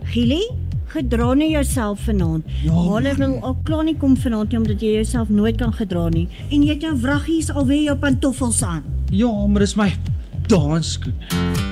Gielie, gedra nie jouself vanaand. Ja, Hulle wil al klaar nie kom vanaand nie, omdat jy jouself nooit kan gedra nie. En jy het jou vraggies alweer jou pantoffels aan. Ja, maar dis my danskoen.